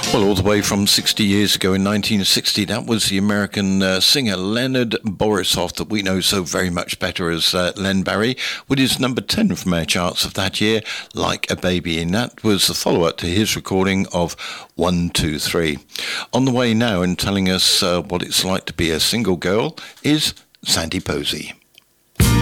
Well, all the way from 60 years ago in 1960, that was the American singer Leonard Borisov that we know so very much better as Len Barry, with his number 10 from our charts of that year, Like a Baby. And that was the follow-up to his recording of 1, 2, 3. On the way now and telling us what it's like to be a single girl is Sandy Posey.